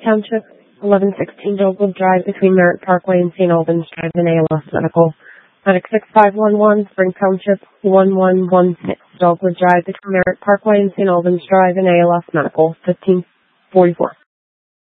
Township, 1116 Dogwood Drive between Merritt Parkway and St. Albans Drive in ALS Medical. Medic 6511, Spring Township, 1116 Dogwood Drive between Merritt Parkway and St. Albans Drive in ALS Medical, 1544.